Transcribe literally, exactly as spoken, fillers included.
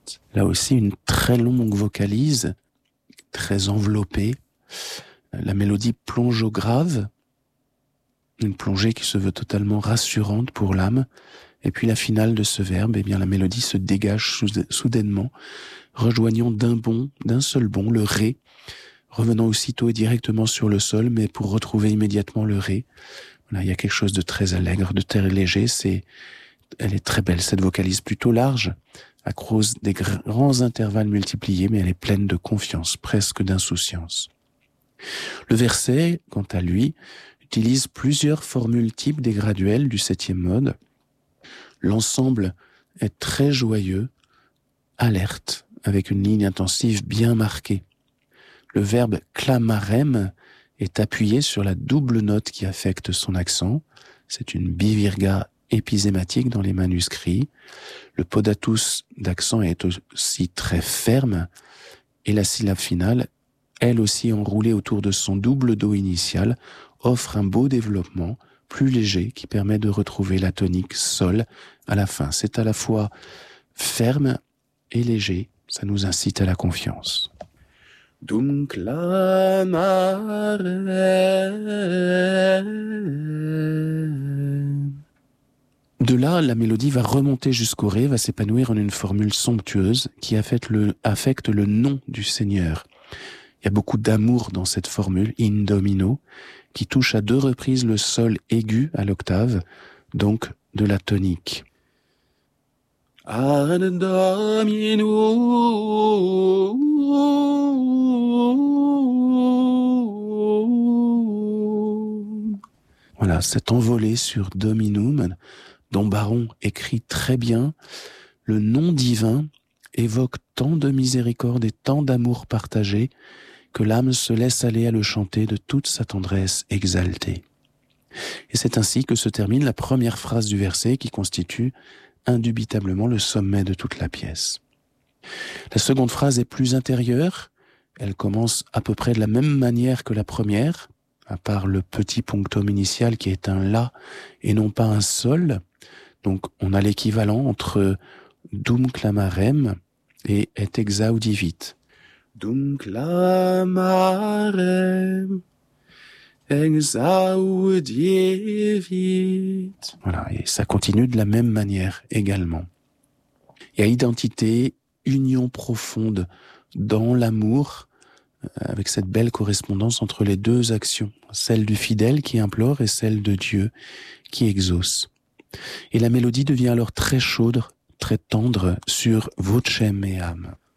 Christ. Là aussi, une très longue vocalise, très enveloppée. La mélodie plonge au grave, une plongée qui se veut totalement rassurante pour l'âme. Et puis la finale de ce verbe, eh bien la mélodie se dégage soudainement, rejoignant d'un bond, d'un seul bond, le ré, revenant aussitôt et directement sur le sol, mais pour retrouver immédiatement le ré. Voilà, il y a quelque chose de très allègre, de très léger. C'est, elle est très belle, cette vocalise plutôt large, à cause des grands intervalles multipliés, mais elle est pleine de confiance, presque d'insouciance. Le verset, quant à lui, utilise plusieurs formules types des graduels du septième mode. L'ensemble est très joyeux, alerte, avec une ligne intensive bien marquée. Le verbe clamarem est appuyé sur la double note qui affecte son accent. C'est une bivirga épisématique dans les manuscrits. Le podatus d'accent est aussi très ferme et la syllabe finale, elle aussi enroulée autour de son double do initial, offre un beau développement plus léger qui permet de retrouver la tonique sol à la fin. C'est à la fois ferme et léger, ça nous incite à la confiance. Dum clamare. De là, la mélodie va remonter jusqu'au ré, va s'épanouir en une formule somptueuse qui affecte le, affecte le nom du Seigneur. Il y a beaucoup d'amour dans cette formule, in domino, qui touche à deux reprises le sol aigu à l'octave, donc de la tonique. Ad domino. Voilà, cet envolé sur dominum, dont Baron écrit très bien, le nom divin évoque tant de miséricorde et tant d'amour partagé que l'âme se laisse aller à le chanter de toute sa tendresse exaltée. Et c'est ainsi que se termine la première phrase du verset qui constitue indubitablement le sommet de toute la pièce. La seconde phrase est plus intérieure, elle commence à peu près de la même manière que la première, à part le petit punctum initial qui est un la et non pas un sol. Donc on a l'équivalent entre dum clamarem et et exaudivit. Dum clamarem exaudivit. Voilà, et ça continue de la même manière également. Il y a identité, union profonde dans l'amour, avec cette belle correspondance entre les deux actions, celle du fidèle qui implore et celle de Dieu qui exauce. Et la mélodie devient alors très chaude, très tendre sur Vocem meam.